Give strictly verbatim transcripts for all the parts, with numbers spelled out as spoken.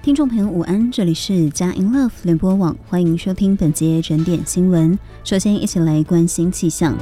听众朋友午安，这里是佳音 Love 联播网，欢迎收听本节整点新闻。首先一起来关心气象。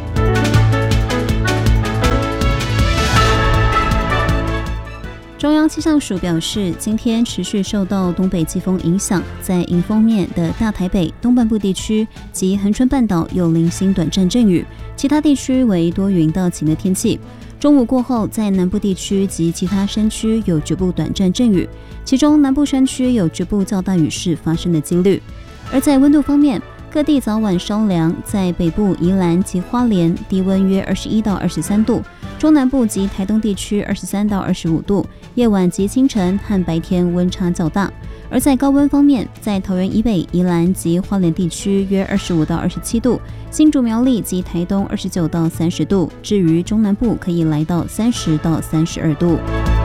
中央气象署表示，今天持续受到东北季风影响，在迎风面的大台北东半部地区及恒春半岛有零星短暂阵雨，其他地区为多云到晴的天气。中午过后，在南部地区及其他山区有局部短暂阵雨，其中南部山区有局部较大雨势发生的几率。而在温度方面，各地早晚稍凉，在北部宜兰及花莲低温约二十一到二十三度，中南部及台东地区二十三到二十五度，夜晚及清晨和白天温差较大。而在高温方面，在桃园以北、宜兰及花莲地区约二十五到二十七度，新竹苗栗及台东二十九到三十度，至于中南部可以来到三十到三十二度。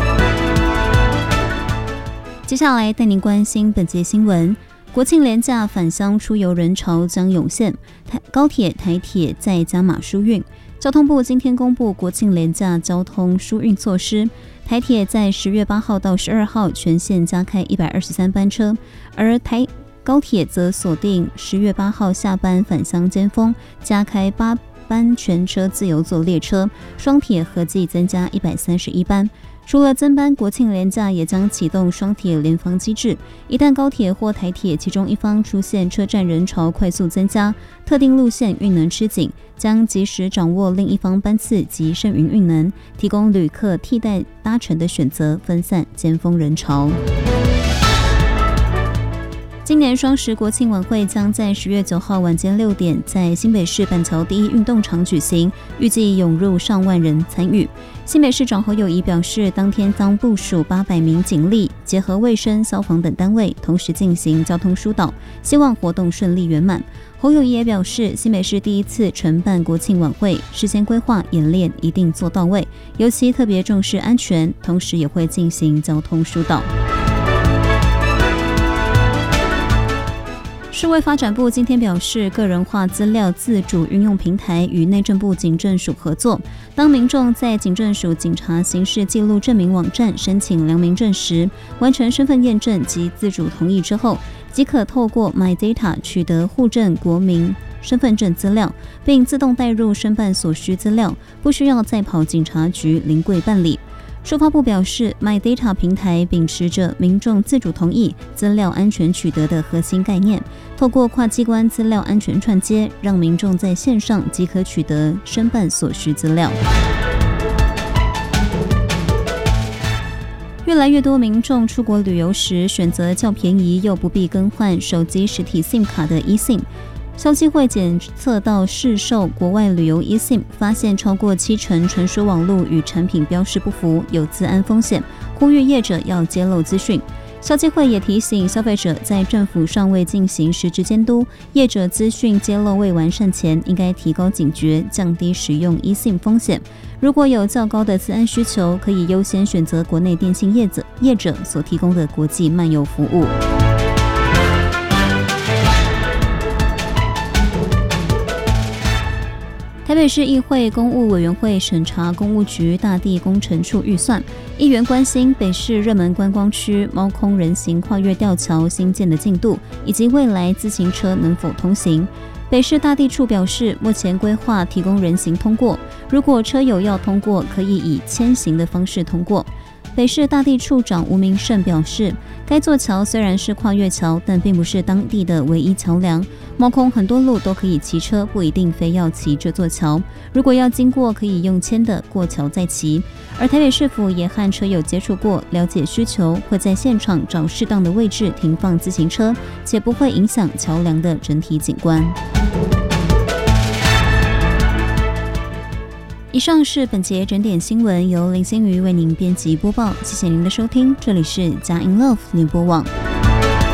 接下来带您关心本节新闻。国庆连假返乡出游人潮将涌现，高铁、台铁再加码疏运。交通部今天公布国庆连假交通疏运措施，台铁在十月八号到十二号全线加开一百二十三班车，而台高铁则锁定十月八号下班返乡尖峰，加开八班全车自由座列车，双铁合计增加一百三十一班。除了增班，国庆连假也将启动双铁联防机制，一旦高铁或台铁其中一方出现车站人潮快速增加，特定路线运能吃紧，将及时掌握另一方班次及剩余运能，提供旅客替代搭乘的选择，分散尖峰人潮。今年双十国庆晚会将在十月九号晚间六点在新北市板桥第一运动场举行，预计涌入上万人参与。新北市长侯友宜表示，当天将部署八百名警力，结合卫生、消防等单位，同时进行交通疏导，希望活动顺利圆满。侯友宜也表示，新北市第一次承办国庆晚会，事先规划演练一定做到位，尤其特别重视安全，同时也会进行交通疏导。数位发展部今天表示，个人化资料自主运用平台与内政部警政署合作，当民众在警政署警察刑事记录证明网站申请良民证时，完成身份验证及自主同意之后，即可透过 MyData 取得户政、国民身份证资料，并自动带入申办所需资料，不需要再跑警察局临柜办理。数发部表示 ，MyData 平台秉持着民众自主同意、资料安全取得的核心概念，透过跨机关资料安全串接，让民众在线上即可取得申办所需资料。越来越多民众出国旅游时选择较便宜又不必更换手机实体 SIM 卡的 eSIM。消基会检测到市售国外旅游 eSIM， 发现超过七成传输网路与产品标示不符，有资安风险，呼吁业者要揭露资讯。消基会也提醒消费者，在政府尚未进行实质监督、业者资讯揭露未完善前，应该提高警觉，降低使用 eSIM 风险。如果有较高的资安需求，可以优先选择国内电信业者业者所提供的国际漫游服务。台北市议会公务委员会审查公务局大地工程处预算，议员关心北市热门观光区猫空人行跨越吊桥新建的进度，以及未来自行车能否通行。北市大地处表示，目前规划提供人行通过，如果车友要通过，可以以牵行的方式通过。北市大地处长吴明胜表示，该座桥虽然是跨越桥，但并不是当地的唯一桥梁。猫空很多路都可以骑车，不一定非要骑这座桥。如果要经过，可以用牵的，过桥再骑。而台北市府也和车友接触过，了解需求，会在现场找适当的位置停放自行车，且不会影响桥梁的整体景观。以上是本节整点新闻，由林心瑜为您编辑播报，谢谢您的收听，这里是佳音 Love 联播网。